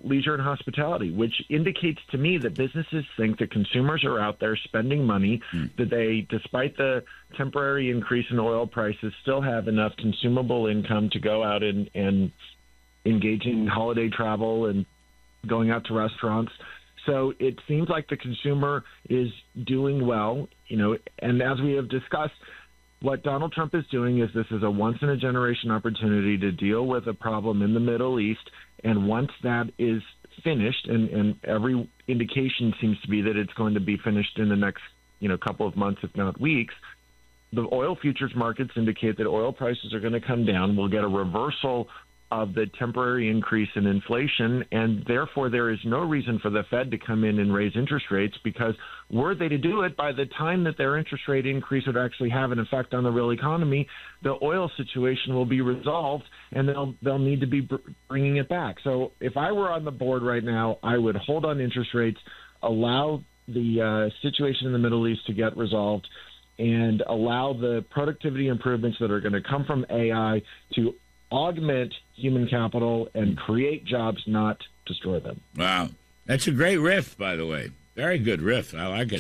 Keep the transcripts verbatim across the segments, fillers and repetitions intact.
leisure and hospitality, which indicates to me that businesses think that consumers are out there spending money, mm. that they, despite the temporary increase in oil prices, still have enough consumable income to go out and, and engage in holiday travel and going out to restaurants. So it seems like the consumer is doing well, you know, and as we have discussed, what Donald Trump is doing is this is a once-in-a-generation opportunity to deal with a problem in the Middle East, and once that is finished, and, and every indication seems to be that it's going to be finished in the next, you know, couple of months, if not weeks, the oil futures markets indicate that oil prices are going to come down. We'll get a reversal of the temporary increase in inflation, and therefore there is no reason for the Fed to come in and raise interest rates, because were they to do it, by the time that their interest rate increase would actually have an effect on the real economy, the oil situation will be resolved, and they'll they'll need to be br- bringing it back. So if I were on the board right now, I would hold on interest rates, allow the uh, situation in the Middle East to get resolved, and allow the productivity improvements that are going to come from A I to augment human capital and create jobs, not destroy them. Wow. That's a great riff, by the way. Very good riff. I like it.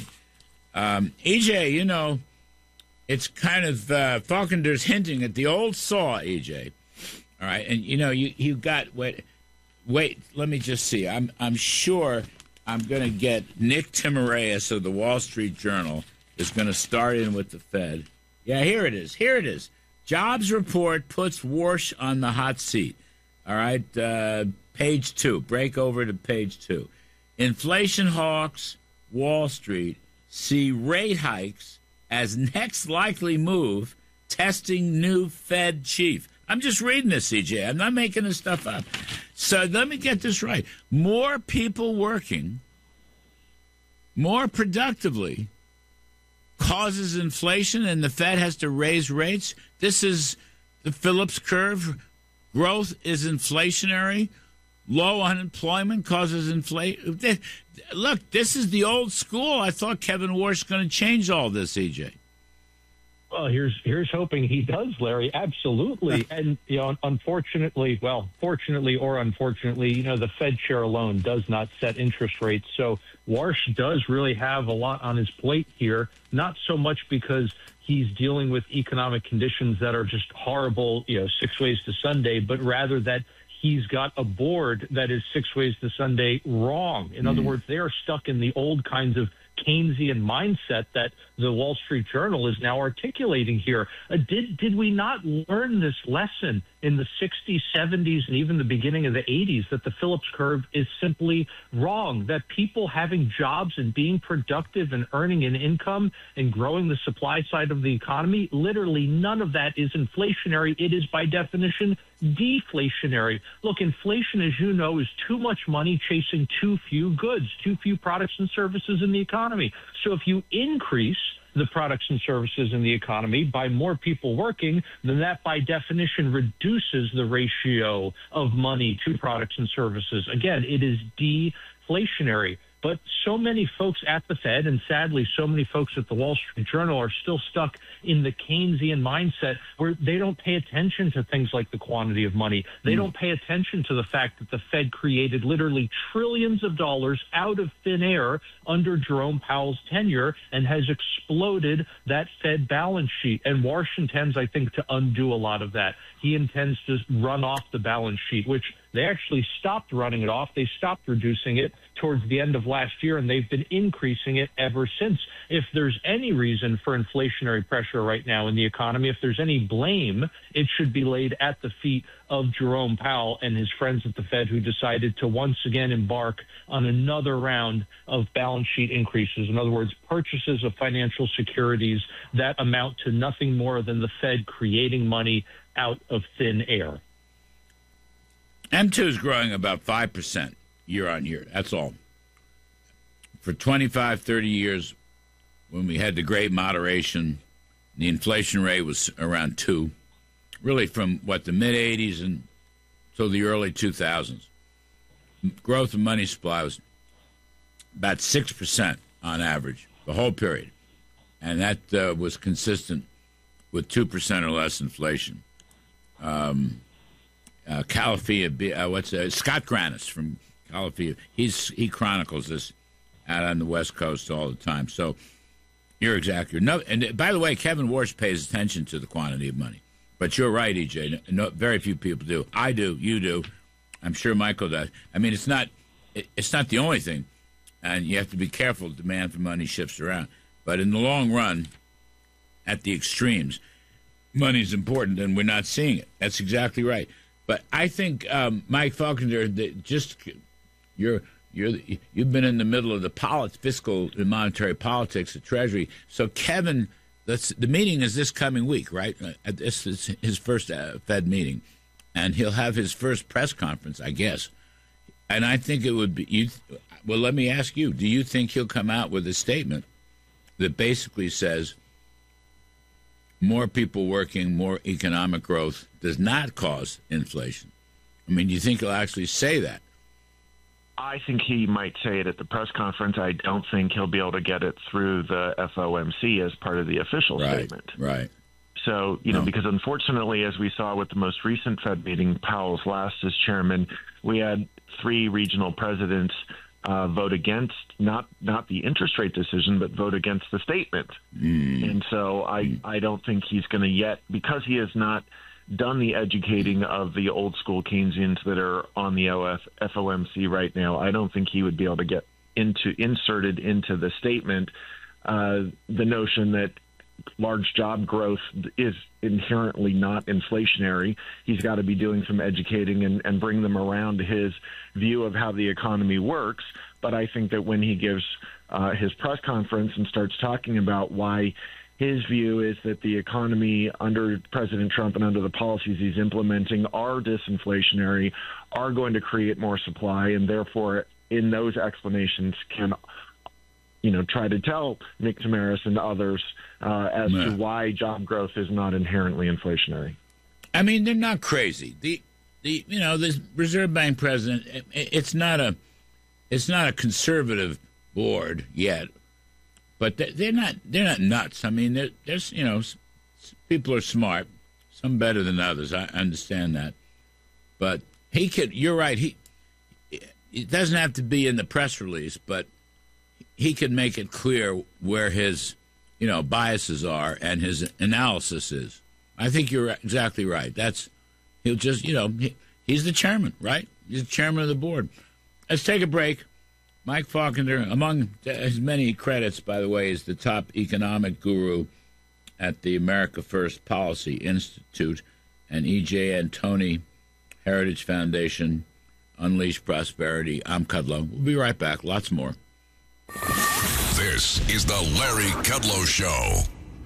Um, E J, you know, it's kind of, uh, Falconder's hinting at the old saw, E J. All right. And, you know, you, you got, wait, wait, let me just see. I'm, I'm sure I'm going to get Nick Timiraeus of the Wall Street Journal is going to start in with the Fed. Yeah, here it is. Here it is. Jobs report puts Warsh on the hot seat. All right, uh, page two. Break over to page two. Inflation hawks, Wall Street, see rate hikes as next likely move, testing new Fed chief. I'm just reading this, C J. I'm not making this stuff up. So let me get this right. More people working more productively causes inflation, and the Fed has to raise rates. This is the Phillips curve. Growth is inflationary. Low unemployment causes inflation. Look, this is the old school. I thought Kevin Warsh was going to change all this, E J. Well, here's here's hoping he does, Larry. Absolutely. And, you know, unfortunately, well, fortunately or unfortunately, you know, the Fed chair alone does not set interest rates. So Warsh does really have a lot on his plate here, not so much because he's dealing with economic conditions that are just horrible, you know, six ways to Sunday, but rather that he's got a board that is six ways to Sunday wrong. In mm. other words, they are stuck in the old kinds of Keynesian mindset that the Wall Street Journal is now articulating here. Uh, did did we not learn this lesson in the sixties, seventies, and even the beginning of the eighties, that the Phillips curve is simply wrong, that people having jobs and being productive and earning an income and growing the supply side of the economy, literally none of that is inflationary. It is by definition deflationary. Look, inflation, as you know, is too much money chasing too few goods, too few products and services in the economy. So if you increase the products and services in the economy by more people working, then that by definition reduces the ratio of money to products and services. Again, it is deflationary. But so many folks at the Fed, and sadly so many folks at the Wall Street Journal, are still stuck in the Keynesian mindset where they don't pay attention to things like the quantity of money. They mm. don't pay attention to the fact that the Fed created literally trillions of dollars out of thin air under Jerome Powell's tenure and has exploded that Fed balance sheet. And Warsh intends, I think, to undo a lot of that. He intends to run off the balance sheet, which they actually stopped running it off. They stopped reducing it towards the end of last year, and they've been increasing it ever since. If there's any reason for inflationary pressure right now in the economy, if there's any blame, it should be laid at the feet of Jerome Powell and his friends at the Fed, who decided to once again embark on another round of balance sheet increases. In other words, purchases of financial securities that amount to nothing more than the Fed creating money out of thin air. M two is growing about five percent year on year. That's all. For twenty-five, thirty years, when we had the great moderation, the inflation rate was around two. Really from, what, the mid-eighties and until the early two thousands. Growth of money supply was about six percent on average, the whole period. And that uh, was consistent with two percent or less inflation. Um... Uh, Calafia, uh, what's uh, Scott Granis from Calafia. He's he chronicles this out on the West Coast all the time. So you're exactly no. And by the way, Kevin Warsh pays attention to the quantity of money. But you're right, E J. No, very few people do. I do. You do. I'm sure Michael does. I mean, it's not it, it's not the only thing, and you have to be careful. Demand for money shifts around, but in the long run, at the extremes, money's important, and we're not seeing it. That's exactly right. But I think um, Mike Falconer, that just you're you're you've been in the middle of the polit- fiscal and monetary politics of Treasury. So Kevin. That's, the meeting is this coming week, right? Uh, this is his first uh, Fed meeting, and he'll have his first press conference, I guess. And I think it would be. You, well, let me ask you: do you think he'll come out with a statement that basically says more people working, more economic growth does not cause inflation? I mean, do you think he'll actually say that? I think he might say it at the press conference. I don't think he'll be able to get it through the F O M C as part of the official right, statement. Right. So, you know, no. because unfortunately, as we saw with the most recent Fed meeting, Powell's last as chairman, we had three regional presidents uh, vote against not not the interest rate decision, but vote against the statement. Mm. And so I, mm. I don't think he's going to yet, because he has not done the educating of the old school Keynesians that are on the F O M C right now. I don't think he would be able to get into inserted into the statement uh, the notion that large job growth is inherently not inflationary. He's got to be doing some educating and, and bring them around to his view of how the economy works. But I think that when he gives uh, his press conference and starts talking about why his view is that the economy under President Trump and under the policies he's implementing are disinflationary, are going to create more supply, and therefore in those explanations can, you know, try to tell Nick Tamaris and others uh, as yeah. to why job growth is not inherently inflationary. I mean, they're not crazy. The the you know, the Reserve Bank president, it, it's not a it's not a conservative board yet. But they're not they're not nuts. I mean, there's, you know, people are smart, some better than others. I understand that. But he could, you're right, he it doesn't have to be in the press release, but he could make it clear where his, you know, biases are and his analysis is. I think you're exactly right. That's, he'll just, you know, he, he's the chairman, right? He's the chairman of the board. Let's take a break. Mike Falconer, among his many credits, by the way, is the top economic guru at the America First Policy Institute and E J Antoni Heritage Foundation, Unleash Prosperity. I'm Kudlow. We'll be right back. Lots more. This is the Larry Kudlow Show.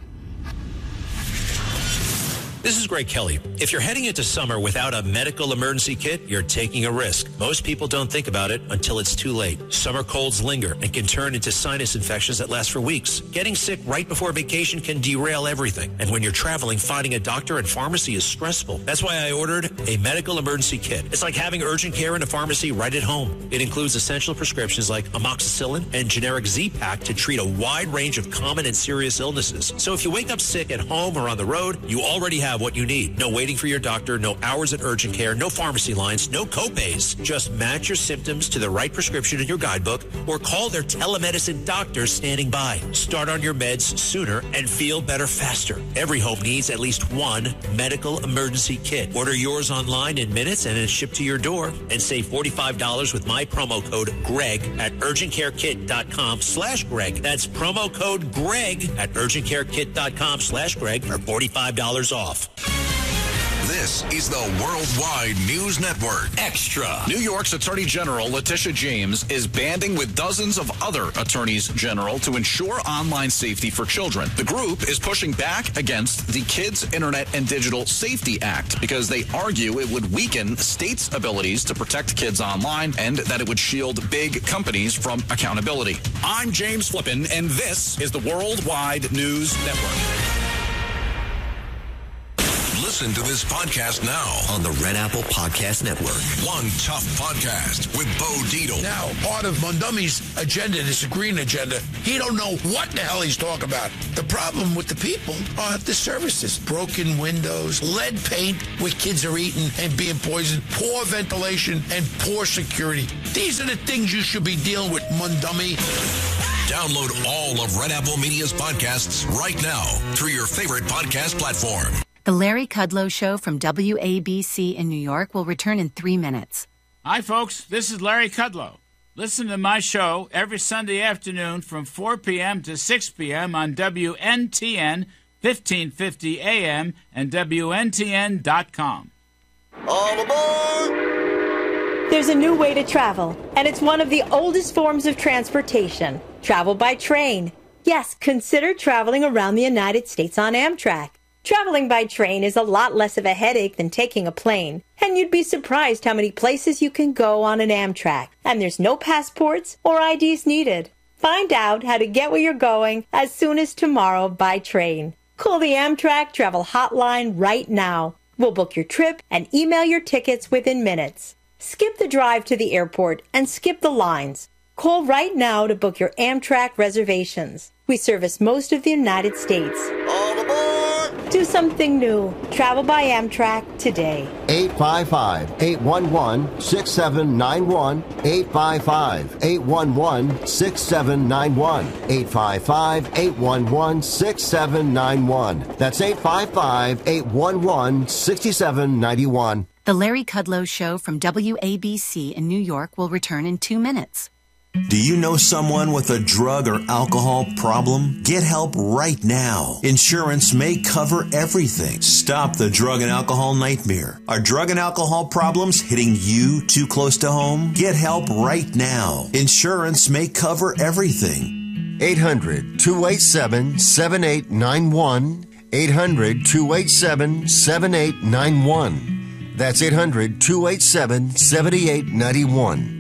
This is Greg Kelly. If you're heading into summer without a medical emergency kit, you're taking a risk. Most people don't think about it until it's too late. Summer colds linger and can turn into sinus infections that last for weeks. Getting sick right before vacation can derail everything. And when you're traveling, finding a doctor and pharmacy is stressful. That's why I ordered a medical emergency kit. It's like having urgent care in a pharmacy right at home. It includes essential prescriptions like amoxicillin and generic Z-Pak to treat a wide range of common and serious illnesses. So if you wake up sick at home or on the road, you already have what you need. No waiting for your doctor, no hours at urgent care, no pharmacy lines, no copays. Just match your symptoms to the right prescription in your guidebook or call their telemedicine doctors standing by. Start on your meds sooner and feel better faster. Every home needs at least one medical emergency kit. Order yours online in minutes and it's shipped to your door, and save forty-five dollars with my promo code GREG at urgentcarekit.com slash Greg. That's promo code GREG at urgentcarekit.com slash Greg for forty-five dollars off. This is the Worldwide News Network. Extra. New York's Attorney General Letitia James is banding with dozens of other attorneys general to ensure online safety for children. The group is pushing back against the Kids Internet and Digital Safety Act because they argue it would weaken states' abilities to protect kids online and that it would shield big companies from accountability. I'm James Flippin, and this is the Worldwide News Network. Listen to this podcast now on the Red Apple Podcast Network. One Tough Podcast with Bo Dietl. Now, part of Mondummy's agenda, this green agenda, he don't know what the hell he's talking about. The problem with the people are the services. Broken windows, lead paint where kids are eating and being poisoned, poor ventilation, and poor security. These are the things you should be dealing with, Mundummy. Download all of Red Apple Media's podcasts right now through your favorite podcast platform. The Larry Kudlow Show from W A B C in New York will return in three minutes. Hi, folks. This is Larry Kudlow. Listen to my show every Sunday afternoon from four p.m. to six p.m. on W N T N, fifteen fifty A M, and W N T N dot com. All aboard! There's a new way to travel, and it's one of the oldest forms of transportation. Travel by train. Yes, consider traveling around the United States on Amtrak. Traveling by train is a lot less of a headache than taking a plane, and you'd be surprised how many places you can go on an Amtrak, and there's no passports or I Ds needed. Find out how to get where you're going as soon as tomorrow by train. Call the Amtrak Travel Hotline right now. We'll book your trip and email your tickets within minutes. Skip the drive to the airport and skip the lines. Call right now to book your Amtrak reservations. We service most of the United States. All aboard! Do something new. Travel by Amtrak today. eight five five, eight one one, six seven nine one. eight five five, eight one one, six seven nine one. eight five five, eight one one, six seven nine one. That's eight five five, eight one one, six seven nine one. The Larry Kudlow Show from W A B C in New York will return in two minutes. Do you know someone with a drug or alcohol problem? Get help right now. Insurance may cover everything. Stop the drug and alcohol nightmare. Are drug and alcohol problems hitting you too close to home? Get help right now. Insurance may cover everything. eight hundred, two eight seven, seven eight nine one. eight hundred, two eight seven, seven eight nine one. That's eight hundred, two eight seven, seven eight nine one.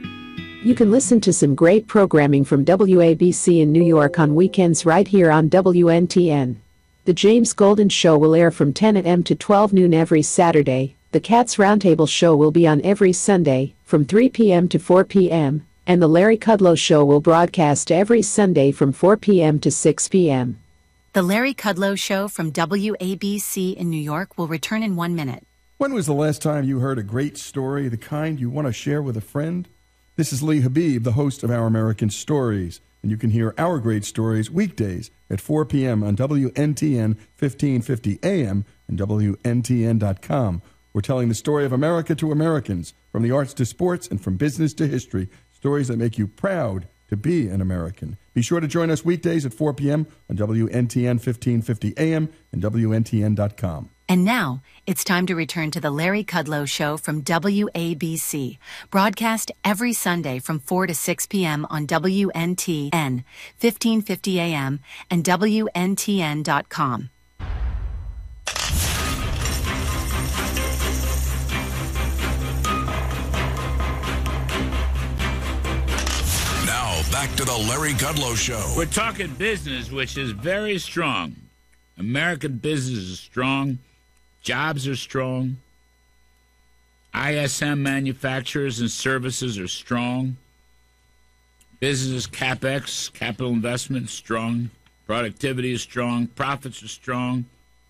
You can listen to some great programming from W A B C in New York on weekends right here on W N T N. The James Golden Show will air from ten a.m. to twelve noon every Saturday. The Cats Roundtable Show will be on every Sunday from three p.m. to four p.m. And the Larry Kudlow Show will broadcast every Sunday from four p.m. to six p.m. The Larry Kudlow Show from W A B C in New York will return in one minute. When was the last time you heard a great story, the kind you want to share with a friend? This is Lee Habib, the host of Our American Stories, and you can hear our great stories weekdays at four p.m. on W N T N, fifteen fifty A M, and W N T N dot com. We're telling the story of America to Americans, from the arts to sports and from business to history, stories that make you proud to be an American. Be sure to join us weekdays at four p.m. on W N T N, fifteen fifty A M, and W N T N dot com. And now, it's time to return to the Larry Kudlow Show from W A B C, broadcast every Sunday from four to six p.m. on W N T N, fifteen fifty A M, and W N T N dot com. Now, back to the Larry Kudlow Show. We're talking business, which is very strong. American business is strong. Jobs are strong. I S M manufacturers and services are strong. Business capex, capital investment, is strong. Productivity is strong. Profits are strong.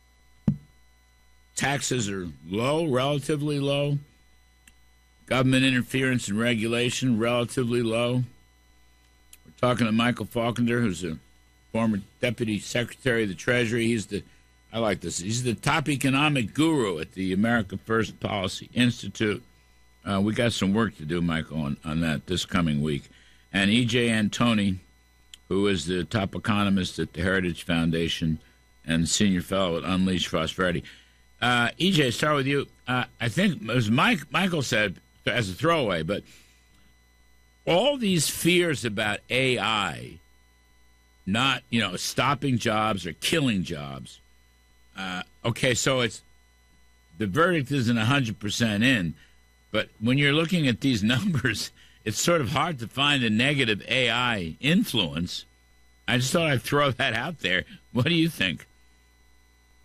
Taxes are low, relatively low. Government interference and regulation, relatively low. We're talking to Michael Faulkner, who's a former Deputy Secretary of the Treasury. He's the I like this. He's the top economic guru at the America First Policy Institute. Uh, we got some work to do, Michael, on, on that this coming week. And E J Antoni, who is the top economist at the Heritage Foundation and senior fellow at Unleash Prosperity. Uh, E J, start with you. Uh, I think, as Mike, Michael said, as a throwaway, but all these fears about A I not, you know, stopping jobs or killing jobs, Uh, okay, so it's the verdict isn't one hundred percent in, but when you're looking at these numbers, it's sort of hard to find a negative A I influence. I just thought I'd throw that out there. What do you think?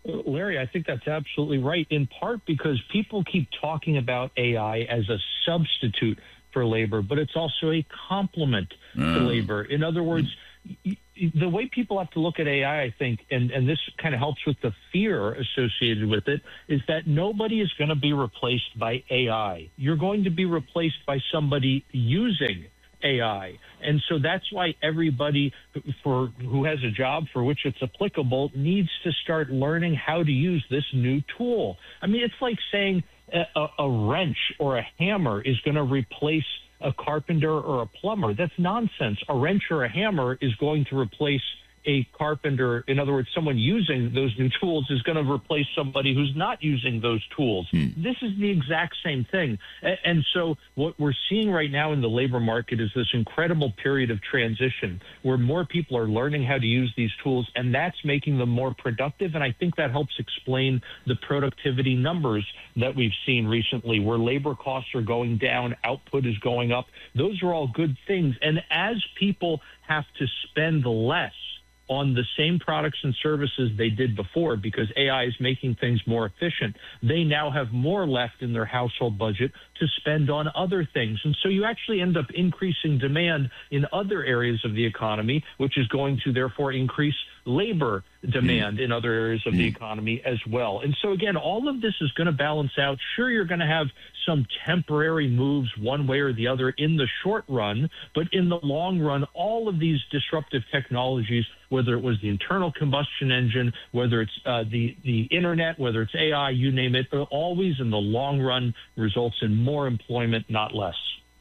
Larry, I think that's absolutely right, in part because people keep talking about A I as a substitute for labor, but it's also a complement mm. to labor. In other words, mm. the way people have to look at A I, I think, and, and this kind of helps with the fear associated with it, is that nobody is going to be replaced by A I. You're going to be replaced by somebody using A I. And so that's why everybody for who has a job for which it's applicable needs to start learning how to use this new tool. I mean, it's like saying a, a wrench or a hammer is going to replace a carpenter or a plumber. That's nonsense. A wrench or a hammer is going to replace a carpenter. In other words, someone using those new tools is going to replace somebody who's not using those tools. Hmm. This is the exact same thing. And, and so what we're seeing right now in the labor market is this incredible period of transition where more people are learning how to use these tools, and that's making them more productive. And I think that helps explain the productivity numbers that we've seen recently, where labor costs are going down, output is going up. Those are all good things. And as people have to spend less on the same products and services they did before because A I is making things more efficient, they now have more left in their household budget to spend on other things. And so you actually end up increasing demand in other areas of the economy, which is going to therefore increase labor demand mm. in other areas of mm. the economy as well. And so, again, all of this is going to balance out. Sure, you're going to have some temporary moves one way or the other in the short run, but in the long run, all of these disruptive technologies, whether it was the internal combustion engine, whether it's uh, the, the internet, whether it's A I, you name it, always in the long run results in more employment, not less.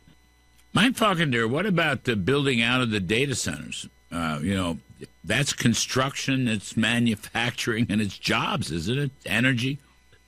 Mike Falkender, what about the building out of the data centers? Uh, you know, that's construction, it's manufacturing, and it's jobs, isn't it? Energy?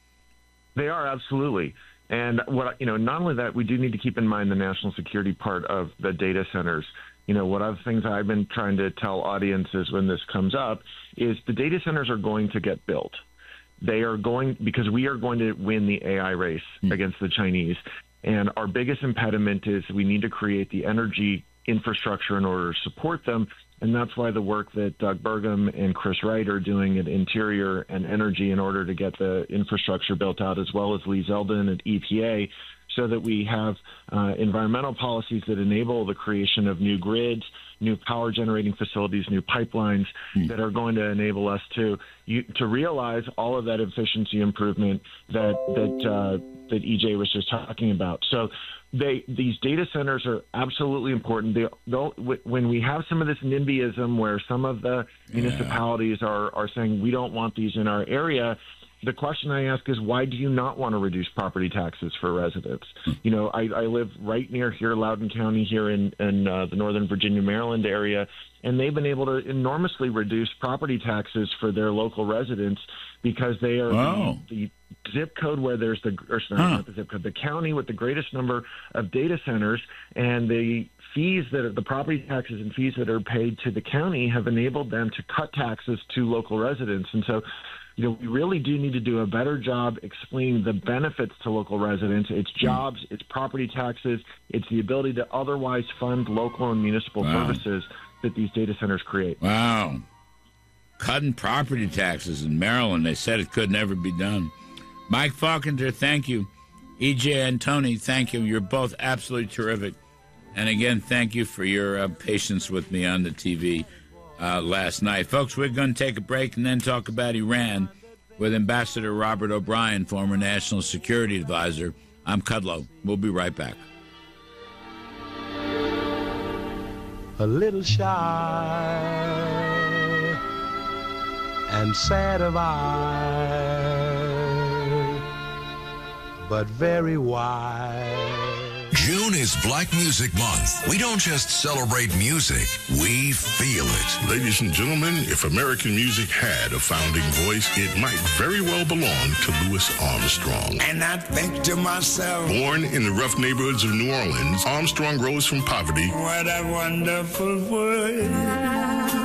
They are, absolutely. And what you know, not only that, we do need to keep in mind the national security part of the data centers. You know, one of the things I've been trying to tell audiences when this comes up is the data centers are going to get built. They are going, because we are going to win the A I race mm. against the Chinese. And our biggest impediment is we need to create the energy infrastructure in order to support them. And that's why the work that Doug Burgum and Chris Wright are doing at Interior and Energy in order to get the infrastructure built out, as well as Lee Zeldin at E P A, so that we have uh, environmental policies that enable the creation of new grids, new power generating facilities, new pipelines mm. that are going to enable us to you, to realize all of that efficiency improvement that that uh, that E J was just talking about. So they these data centers are absolutely important. They, when we have some of this NIMBYism where some of the yeah. municipalities are, are saying we don't want these in our area, the question I ask is, why do you not want to reduce property taxes for residents? You know, I, I live right near here, Loudoun County, here in, in uh, the Northern Virginia, Maryland area, and they've been able to enormously reduce property taxes for their local residents because they are wow. the, the zip code where there's the, or sorry, huh. not the zip code, the county with the greatest number of data centers, and the fees that are, the property taxes and fees that are paid to the county have enabled them to cut taxes to local residents. And so, you know, we really do need to do a better job explaining the benefits to local residents. It's jobs, it's property taxes, it's the ability to otherwise fund local and municipal wow. services that these data centers create. Wow. Cutting property taxes in Maryland, they said it could never be done. Mike Falkender, thank you. E J and Tony, thank you. You're both absolutely terrific. And again, thank you for your uh, patience with me on the T V uh, last night. Folks, we're going to take a break and then talk about Iran with Ambassador Robert O'Brien, former National Security Advisor. I'm Kudlow. We'll be right back. A little shy and sad of eye, but very wise. June is Black Music Month. We don't just celebrate music, we feel it. Ladies and gentlemen, if American music had a founding voice, it might very well belong to Louis Armstrong. And I think to myself, born in the rough neighborhoods of New Orleans, Armstrong rose from poverty. What a wonderful world.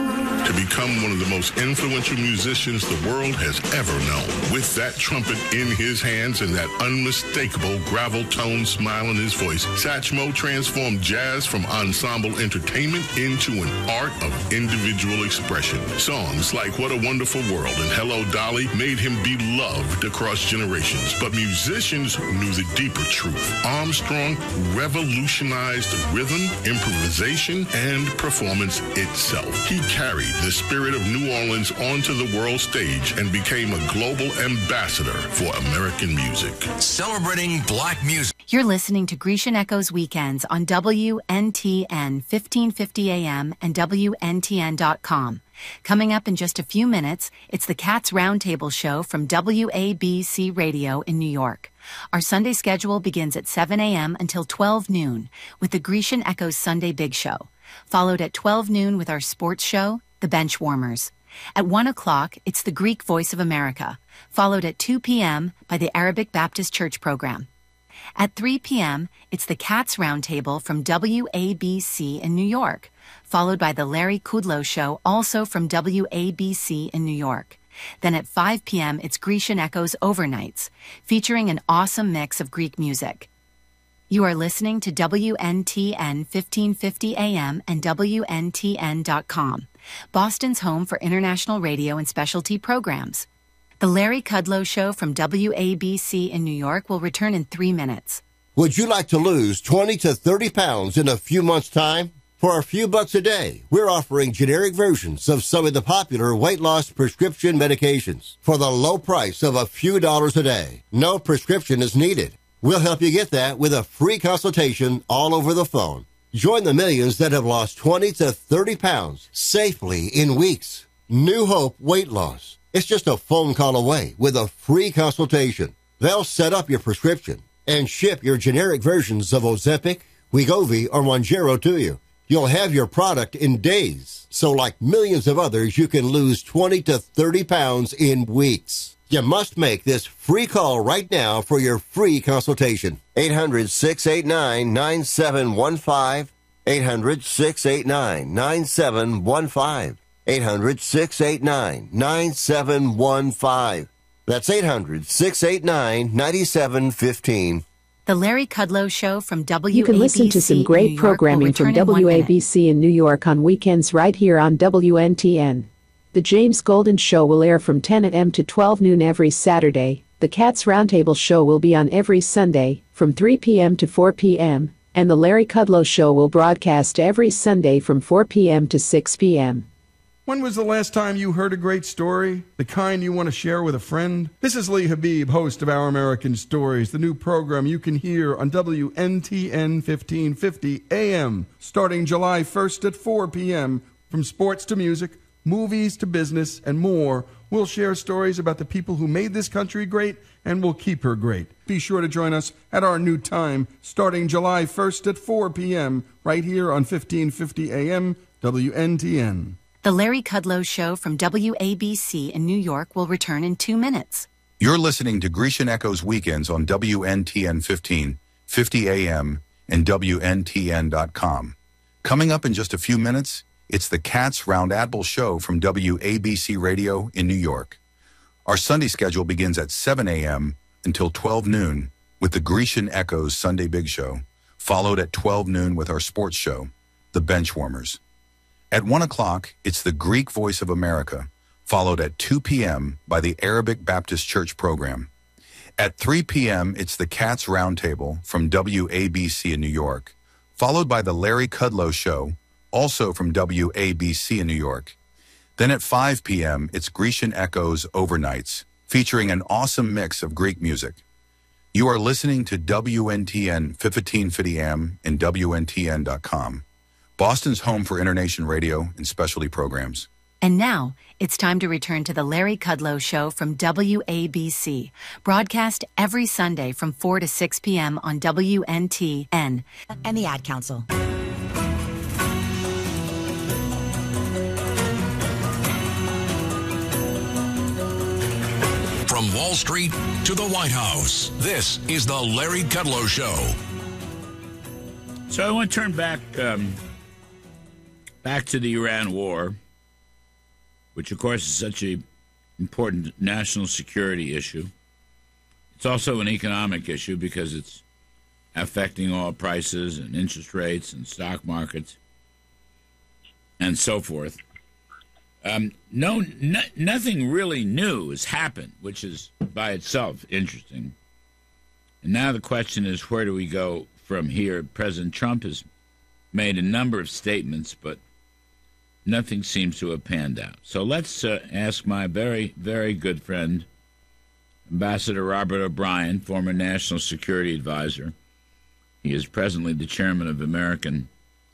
to become one of the most influential musicians the world has ever known. With that trumpet in his hands and that unmistakable gravel tone smile in his voice, Satchmo transformed jazz from ensemble entertainment into an art of individual expression. Songs like What a Wonderful World and Hello Dolly made him beloved across generations. But musicians knew the deeper truth. Armstrong revolutionized rhythm, improvisation, and performance itself. He carried the spirit of New Orleans onto the world stage and became a global ambassador for American music. Celebrating black music. You're listening to Grecian Echoes Weekends on W N T N fifteen fifty A M and W N T N dot com. Coming up in just a few minutes, it's the Cats Roundtable Show from W A B C Radio in New York. Our Sunday schedule begins at seven A M until twelve noon with the Grecian Echoes Sunday Big Show, followed at twelve noon with our sports show, The Bench Warmers. At one o'clock, it's the Greek Voice of America, followed at two p.m. by the Arabic Baptist Church program. At three p.m., it's the Cats Roundtable from W A B C in New York, followed by the Larry Kudlow Show, also from W A B C in New York. Then at five p.m., it's Grecian Echoes Overnights, featuring an awesome mix of Greek music. You are listening to W N T N fifteen fifty A M and W N T N dot com, Boston's home for international radio and specialty programs. The Larry Kudlow Show from W A B C in New York will return in three minutes. Would you like to lose twenty to thirty pounds in a few months' time? For a few bucks a day, we're offering generic versions of some of the popular weight loss prescription medications for the low price of a few dollars a day. No prescription is needed. We'll help you get that with a free consultation all over the phone. Join the millions that have lost twenty to thirty pounds safely in weeks. New Hope Weight Loss. It's just a phone call away with a free consultation. They'll set up your prescription and ship your generic versions of Ozempic, Wegovy, or Mounjaro to you. You'll have your product in days. So like millions of others, you can lose twenty to thirty pounds in weeks. You must make this free call right now for your free consultation. eight hundred, six eight nine, nine seven one five. eight hundred, six eight nine, nine seven one five. eight hundred, six eight nine, nine seven one five. That's eight hundred, six eight nine, nine seven one five. The Larry Kudlow Show from W A B C. You can listen to some great programming from W A B C in New York on weekends right here on W N T N. The James Golden Show will air from ten a.m. to twelve noon every Saturday. The Cats Roundtable Show will be on every Sunday from three p.m. to four p.m. And the Larry Kudlow Show will broadcast every Sunday from four p.m. to six p.m. When was the last time you heard a great story? The kind you want to share with a friend? This is Lee Habib, host of Our American Stories, the new program you can hear on W N T N fifteen fifty A M, starting July first at four p.m. From sports to music, movies to business, and more, we'll share stories about the people who made this country great and will keep her great. Be sure to join us at our new time, starting July first at four p.m., right here on fifteen fifty A M, W N T N. The Larry Kudlow Show from W A B C in New York will return in two minutes. You're listening to Grecian Echoes Weekends on W N T N fifteen fifty A M and W N T N dot com. Coming up in just a few minutes, it's the Cats Roundtable Show from W A B C Radio in New York. Our Sunday schedule begins at seven a.m. until twelve noon with the Grecian Echoes Sunday Big Show, followed at twelve noon with our sports show, The Bench Warmers. At one o'clock, it's the Greek Voice of America, followed at two p.m. by the Arabic Baptist Church program. At three p.m., it's the Cats Roundtable from W A B C in New York, followed by the Larry Kudlow Show, also from W A B C in New York. Then at five p.m., it's Grecian Echoes Overnights, featuring an awesome mix of Greek music. You are listening to W N T N fifteen fifty A M and W N T N dot com. Boston's home for international radio and specialty programs. And now, it's time to return to the Larry Kudlow Show from W A B C, broadcast every Sunday from four to six p.m. on W N T N and the Ad Council. From Wall Street to the White House, this is the Larry Kudlow Show. So I want to turn back... Um Back to the Iran war. which, of course, is such a important national security issue. It's also an economic issue because it's affecting oil prices and interest rates and stock markets and so forth. Um, no, no, nothing really new has happened, which is by itself interesting. And now the question is, where do we go from here? President Trump has made a number of statements, but nothing seems to have panned out. So let's uh, ask my very, very good friend, Ambassador Robert O'Brien, former National Security Advisor. He is presently the chairman of American